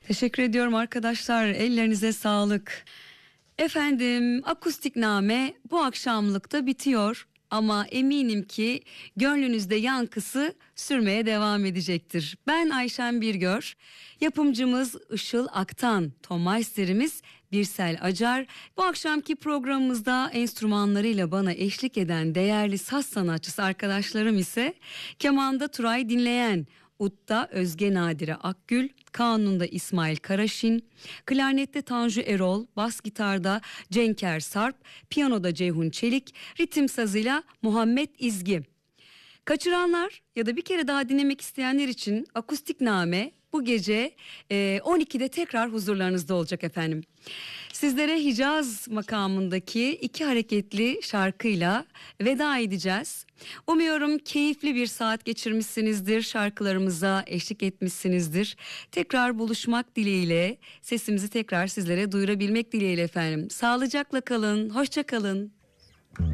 Teşekkür ediyorum arkadaşlar. Ellerinize sağlık. Efendim, Akustikname bu akşamlıkta bitiyor. Ama eminim ki gönlünüzde yankısı sürmeye devam edecektir. Ben Ayşen Birgör, yapımcımız Işıl Aktan, ton meisterimiz Birsel Acar. Bu akşamki programımızda enstrümanlarıyla bana eşlik eden değerli saz sanatçısı arkadaşlarım ise kemanda Turay Dinleyen, Ut'ta Özge Nadire Akgül, kanunda İsmail Karaşin, klarnette Tanju Erol, bas gitarda Cenker Sarp, piyanoda Ceyhun Çelik, ritim sazıyla Muhammed İzgi. Kaçıranlar ya da bir kere daha dinlemek isteyenler için Akustikname bu gece 12'de tekrar huzurlarınızda olacak efendim. Sizlere Hicaz makamındaki 2 hareketli şarkıyla veda edeceğiz. Umuyorum keyifli bir saat geçirmişsinizdir, şarkılarımıza eşlik etmişsinizdir. Tekrar buluşmak dileğiyle, sesimizi tekrar sizlere duyurabilmek dileğiyle efendim. Sağlıcakla kalın, hoşça kalın.